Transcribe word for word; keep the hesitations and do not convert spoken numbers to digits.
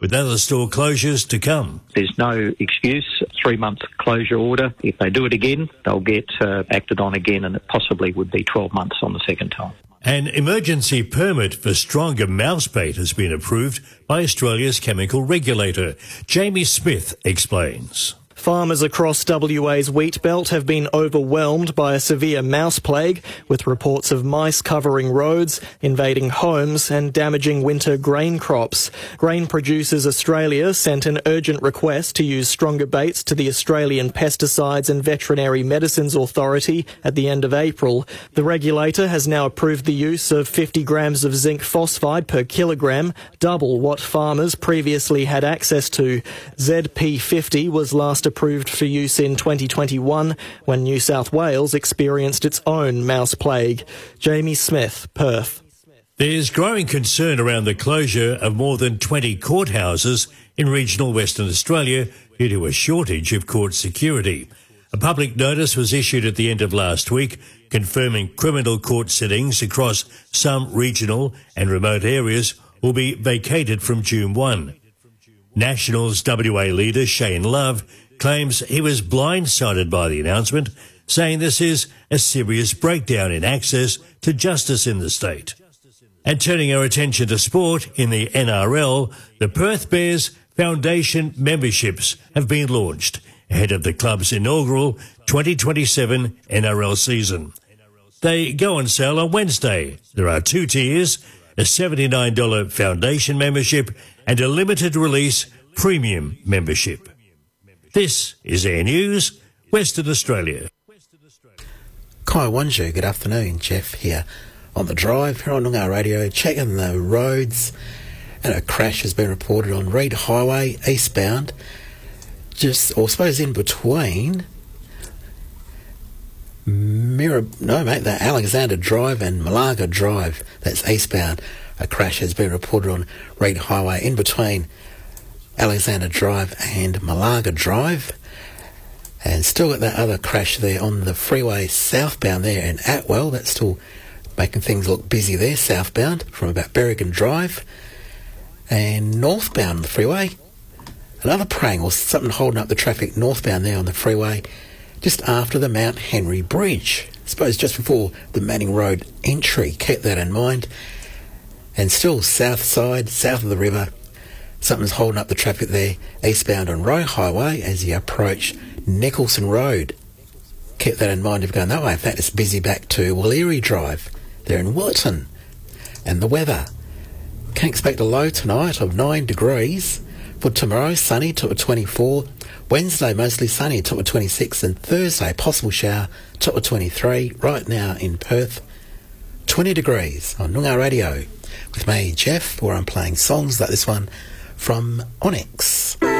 with other store closures to come. There's no excuse, three-month closure order. If they do it again, they'll get uh, acted on again, and it possibly would be twelve months on the second time. An emergency permit for stronger mouse bait has been approved by Australia's chemical regulator. Jamie Smith explains. Farmers across W A's wheat belt have been overwhelmed by a severe mouse plague, with reports of mice covering roads, invading homes and damaging winter grain crops. Grain Producers Australia sent an urgent request to use stronger baits to the Australian Pesticides and Veterinary Medicines Authority at the end of April. The regulator has now approved the use of fifty grams of zinc phosphide per kilogram, double what farmers previously had access to. Z P fifty was last approved for use in twenty twenty-one when New South Wales experienced its own mouse plague. Jamie Smith, Perth. There's growing concern around the closure of more than twenty courthouses in regional Western Australia due to a shortage of court security. A public notice was issued at the end of last week confirming criminal court sittings across some regional and remote areas will be vacated from June first. Nationals W A leader Shane Love claims he was blindsided by the announcement, saying this is a serious breakdown in access to justice in the state. And turning our attention to sport, in the N R L, the Perth Bears Foundation memberships have been launched ahead of the club's inaugural twenty twenty-seven N R L season. They go on sale on Wednesday. There are two tiers, a seventy-nine dollars foundation membership and a limited release premium membership. This is Air News, Western Australia. Kai Wanju, good afternoon. Jeff here on the drive here on Noongar Radio, checking the roads, and a crash has been reported on Reid Highway eastbound, just, or I suppose in between Mirror, no mate, the Alexander Drive and Malaga Drive, that's eastbound. A crash has been reported on Reid Highway in between Alexander Drive and Malaga Drive. And still got that other crash there on the freeway southbound there in Atwell. That's still making things look busy there, southbound, from about Berrigan Drive. And northbound on the freeway, another praying or something holding up the traffic northbound there on the freeway, just after the Mount Henry Bridge. I suppose just before the Manning Road entry. Keep that in mind. And still south side, south of the river, something's holding up the traffic there, eastbound on Roe Highway as you approach Nicholson Road. Keep that in mind if you're going that way. In fact, it's busy back to Wallery Drive, there in Willetton. And the weather. Can expect a low tonight of nine degrees. For tomorrow, sunny, top of twenty-four. Wednesday, mostly sunny, top of twenty-six. And Thursday, possible shower, top of twenty-three. Right now in Perth, twenty degrees on Noongar Radio. With me, Jeff, where I'm playing songs like this one from Onyx.